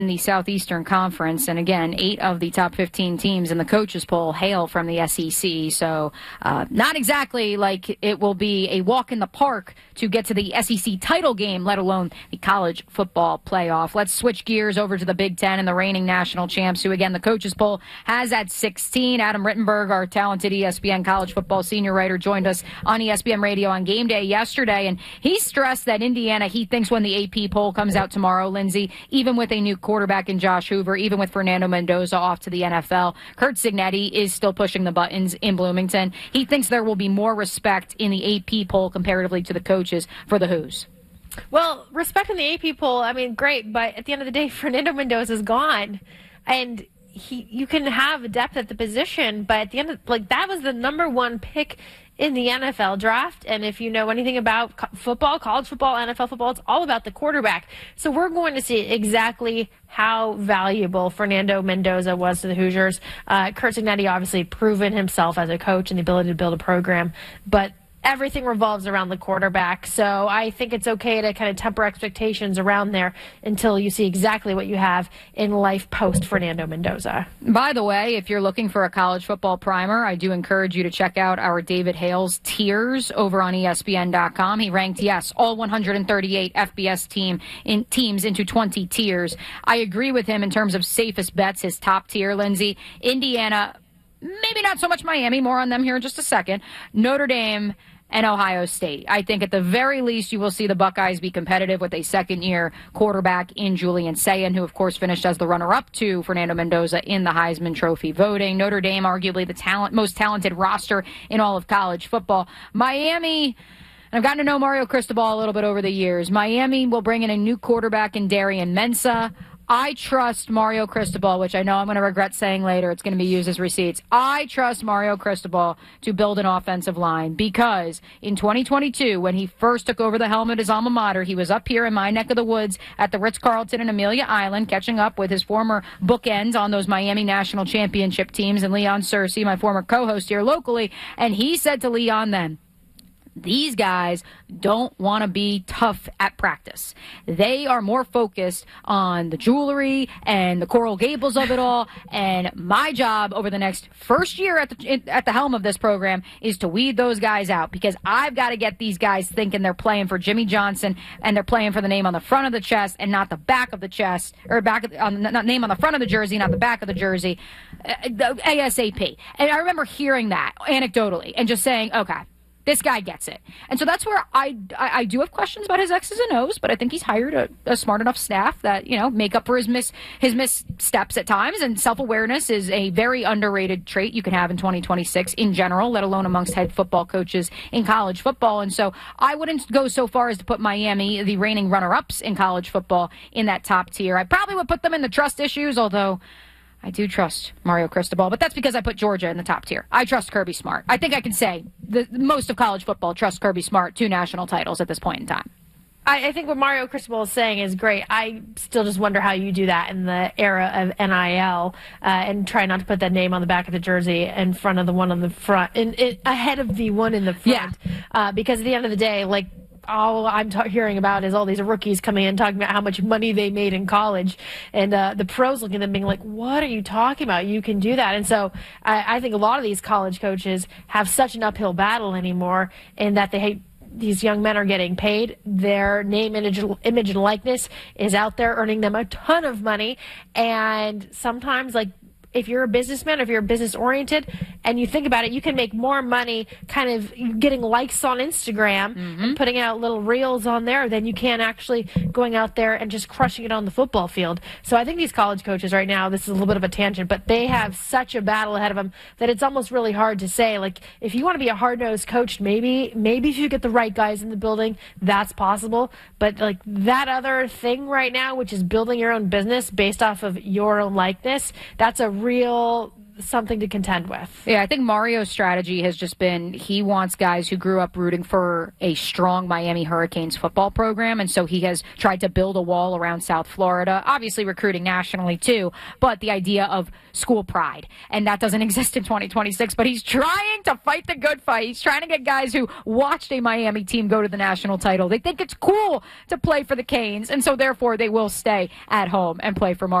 the Southeastern Conference, and again, 8 of the top 15 teams in the coaches poll hail from the SEC, so not exactly like it will be a walk in the park to get to the SEC title game, let alone the college football playoff. Let's switch gears over to the Big Ten and the reigning national champs, who again the coaches poll has at 16. Adam Rittenberg, our talented ESPN college football senior writer, joined us on ESPN Radio on game day yesterday, and he stressed that Indiana, he thinks when the AP poll comes out tomorrow, Lindsay, even with a new quarterback in Josh Hoover, even with Fernando Mendoza off to the NFL, Curt Cignetti is still pushing the buttons in Bloomington. He thinks there will be more respect in the AP poll comparatively to the coaches for the Hoos. Well, respect in the AP poll, I mean, great, but at the end of the day, Fernando Mendoza's gone. And you can have depth at the position, but at the end of, that was the number one pick in the NFL draft, and if you know anything about football, college football, NFL football, it's all about the quarterback. So we're going to see exactly how valuable Fernando Mendoza was to the Hoosiers. Curt Cignetti obviously proven himself as a coach and the ability to build a program, but everything revolves around the quarterback. So I think it's okay to kind of temper expectations around there until you see exactly what you have in life post Fernando Mendoza. By the way, if you're looking for a college football primer, I do encourage you to check out our David Hales tiers over on ESPN.com. He ranked, yes, all 138 FBS teams into 20 tiers. I agree with him in terms of safest bets, his top tier, Lindsay. Indiana, maybe not so much Miami, more on them here in just a second. Notre Dame and Ohio State. I think at the very least you will see the Buckeyes be competitive with a second-year quarterback in Julian Sayin, who, of course, finished as the runner-up to Fernando Mendoza in the Heisman Trophy voting. Notre Dame, arguably the most talented roster in all of college football. Miami, and I've gotten to know Mario Cristobal a little bit over the years. Miami will bring in a new quarterback in Darian Mensah. I trust Mario Cristobal, which I know I'm going to regret saying later. It's going to be used as receipts. I trust Mario Cristobal to build an offensive line because in 2022, when he first took over the helm at his alma mater, he was up here in my neck of the woods at the Ritz-Carlton in Amelia Island, catching up with his former bookends on those Miami National Championship teams and Leon Searcy, my former co-host here locally. And he said to Leon then, these guys don't want to be tough at practice. They are more focused on the jewelry and the Coral Gables of it all. And my job over the next first year at the helm of this program is to weed those guys out because I've got to get these guys thinking they're playing for Jimmy Johnson and they're playing for the name on the front of the chest and not the back of the chest, or not name on the front of the jersey, not the back of the jersey, ASAP. And I remember hearing that anecdotally and just saying, okay, this guy gets it. And so that's where I do have questions about his X's and O's, but I think he's hired a smart enough staff that, make up for his missteps at times. And self-awareness is a very underrated trait you can have in 2026 in general, let alone amongst head football coaches in college football. And so I wouldn't go so far as to put Miami, the reigning runner-ups in college football, in that top tier. I probably would put them in the trust issues, although I do trust Mario Cristobal, but that's because I put Georgia in the top tier. I trust Kirby Smart. I think I can say most of college football trusts Kirby Smart, 2 national titles at this point in time. I think what Mario Cristobal is saying is great. I still just wonder how you do that in the era of NIL and try not to put that name on the back of the jersey in front of the one on the front, ahead of the one in the front. Yeah. Because at the end of the day, all I'm hearing about is all these rookies coming in talking about how much money they made in college, and the pros looking at them being like, what are you talking about? You can do that. And so I think a lot of these college coaches have such an uphill battle anymore in that these young men are getting paid. Their name, image, and likeness is out there earning them a ton of money. And sometimes, if you're a businessman, if you're business oriented and you think about it, you can make more money kind of getting likes on Instagram and putting out little reels on there than you can actually going out there and just crushing it on the football field. So I think these college coaches right now, this is a little bit of a tangent, but they have such a battle ahead of them that it's almost really hard to say. If you want to be a hard-nosed coach, maybe if you get the right guys in the building, that's possible. But that other thing right now, which is building your own business based off of your own likeness, that's a real something to contend with. Yeah, I think Mario's strategy has just been he wants guys who grew up rooting for a strong Miami Hurricanes football program, and so he has tried to build a wall around South Florida, obviously recruiting nationally too, but the idea of school pride, and that doesn't exist in 2026, but he's trying to fight the good fight. He's trying to get guys who watched a Miami team go to the national title. They think it's cool to play for the Canes, and so therefore they will stay at home and play for Mario.